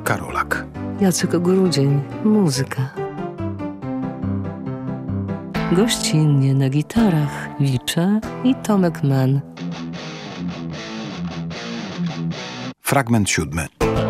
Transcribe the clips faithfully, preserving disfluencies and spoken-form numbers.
Karolak. Jacek Grudzień, muzyka. Gościnnie na gitarach Wicza i Tomek Mann. Fragment siódmy.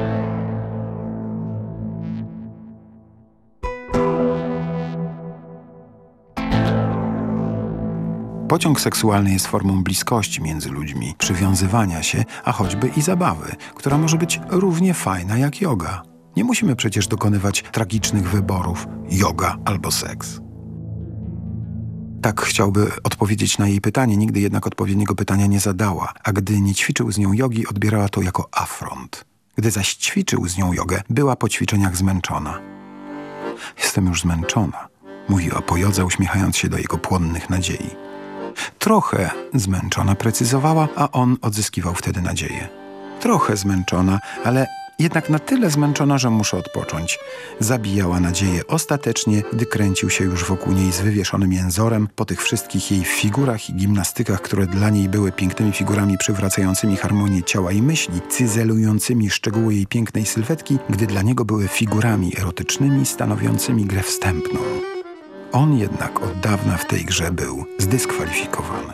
Pociąg seksualny jest formą bliskości między ludźmi, przywiązywania się, a choćby i zabawy, która może być równie fajna jak joga. Nie musimy przecież dokonywać tragicznych wyborów, joga albo seks. Tak chciałby odpowiedzieć na jej pytanie, nigdy jednak odpowiedniego pytania nie zadała, a gdy nie ćwiczył z nią jogi, odbierała to jako afront. Gdy zaś ćwiczył z nią jogę, była po ćwiczeniach zmęczona. Jestem już zmęczona, mówiła po jodze, uśmiechając się do jego płonnych nadziei. Trochę zmęczona, precyzowała, a on odzyskiwał wtedy nadzieję. Trochę zmęczona, ale jednak na tyle zmęczona, że muszę odpocząć. Zabijała nadzieję ostatecznie, gdy kręcił się już wokół niej z wywieszonym jęzorem po tych wszystkich jej figurach i gimnastykach, które dla niej były pięknymi figurami przywracającymi harmonię ciała i myśli, cyzelującymi szczegóły jej pięknej sylwetki, gdy dla niego były figurami erotycznymi stanowiącymi grę wstępną. On jednak od dawna w tej grze był zdyskwalifikowany.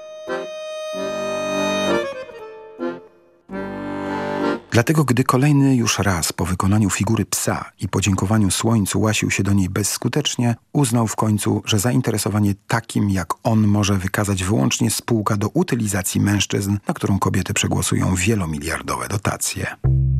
Dlatego, gdy kolejny już raz po wykonaniu figury psa i podziękowaniu słońcu łasił się do niej bezskutecznie, uznał w końcu, że zainteresowanie takim jak on może wykazać wyłącznie spółka do utylizacji mężczyzn, na którą kobiety przegłosują wielomiliardowe dotacje.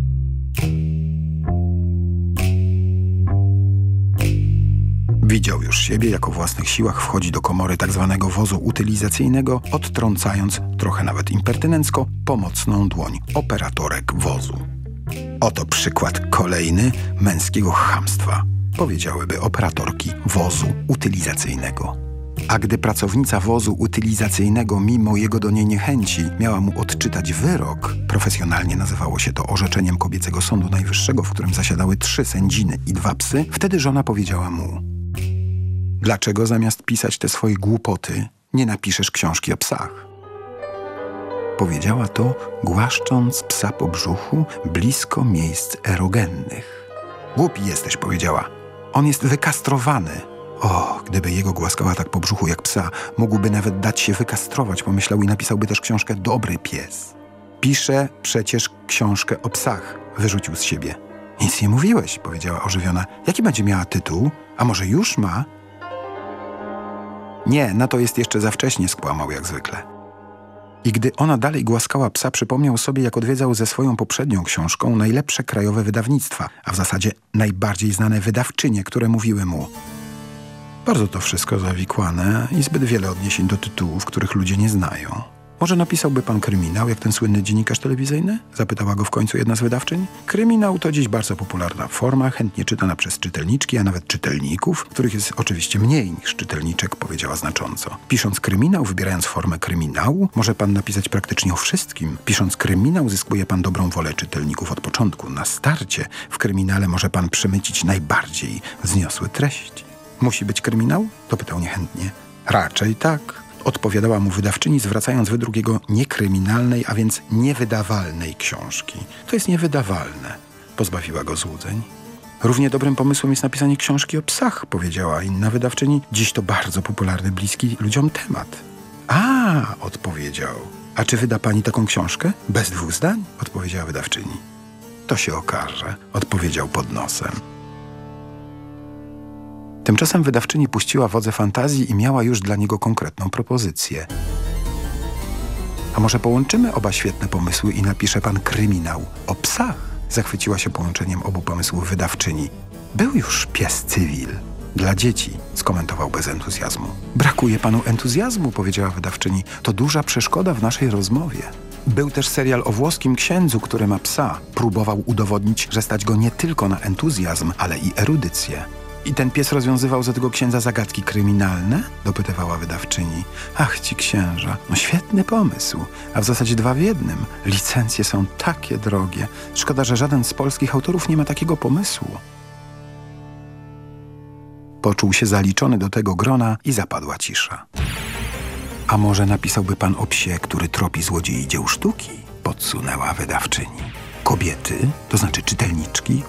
Widział już siebie, jak o własnych siłach wchodzi do komory tak zwanego wozu utylizacyjnego, odtrącając, trochę nawet impertynencko, pomocną dłoń operatorek wozu. Oto przykład kolejny męskiego chamstwa, powiedziałyby operatorki wozu utylizacyjnego. A gdy pracownica wozu utylizacyjnego mimo jego do niej niechęci miała mu odczytać wyrok, profesjonalnie nazywało się to orzeczeniem kobiecego Sądu Najwyższego, w którym zasiadały trzy sędziny i dwa psy, wtedy żona powiedziała mu: dlaczego zamiast pisać te swoje głupoty nie napiszesz książki o psach? Powiedziała to, głaszcząc psa po brzuchu blisko miejsc erogennych. Głupi jesteś, powiedziała. On jest wykastrowany. O, gdyby jego głaskała tak po brzuchu jak psa, mógłby nawet dać się wykastrować, pomyślał, i napisałby też książkę Dobry pies. Pisze przecież książkę o psach, wyrzucił z siebie. Nic nie mówiłeś, powiedziała ożywiona. Jaki będzie miała tytuł? A może już ma? Nie, na to jest jeszcze za wcześnie, skłamał jak zwykle. I gdy ona dalej głaskała psa, przypomniał sobie, jak odwiedzał ze swoją poprzednią książką najlepsze krajowe wydawnictwa, a w zasadzie najbardziej znane wydawczynie, które mówiły mu: bardzo to wszystko zawikłane i zbyt wiele odniesień do tytułów, których ludzie nie znają. Może napisałby pan kryminał, jak ten słynny dziennikarz telewizyjny? Zapytała go w końcu jedna z wydawczyń. Kryminał to dziś bardzo popularna forma, chętnie czytana przez czytelniczki, a nawet czytelników, których jest oczywiście mniej niż czytelniczek, powiedziała znacząco. Pisząc kryminał, wybierając formę kryminału, może pan napisać praktycznie o wszystkim. Pisząc kryminał, zyskuje pan dobrą wolę czytelników od początku. Na starcie w kryminale może pan przemycić najbardziej wzniosłe treści. Musi być kryminał? To pytał niechętnie. Raczej tak, odpowiadała mu wydawczyni, zwracając wydruk jego niekryminalnej, a więc niewydawalnej książki. To jest niewydawalne, pozbawiła go złudzeń. Równie dobrym pomysłem jest napisanie książki o psach, powiedziała inna wydawczyni. Dziś to bardzo popularny, bliski ludziom temat. A, odpowiedział. A czy wyda pani taką książkę? Bez dwóch zdań, odpowiedziała wydawczyni. To się okaże, odpowiedział pod nosem. Tymczasem wydawczyni puściła wodze fantazji i miała już dla niego konkretną propozycję. A może połączymy oba świetne pomysły i napisze pan kryminał o psach? Zachwyciła się połączeniem obu pomysłów wydawczyni. Był już pies cywil. Dla dzieci, skomentował bez entuzjazmu. Brakuje panu entuzjazmu, powiedziała wydawczyni. To duża przeszkoda w naszej rozmowie. Był też serial o włoskim księdzu, który ma psa. Próbował udowodnić, że stać go nie tylko na entuzjazm, ale i erudycję. I ten pies rozwiązywał za tego księdza zagadki kryminalne? Dopytywała wydawczyni. Ach, ci księża, no świetny pomysł, a w zasadzie dwa w jednym. Licencje są takie drogie. Szkoda, że żaden z polskich autorów nie ma takiego pomysłu. Poczuł się zaliczony do tego grona i zapadła cisza. A może napisałby pan o psie, który tropi złodziei dzieł sztuki? Podsunęła wydawczyni. Kobiety, to znaczy czytelniczki,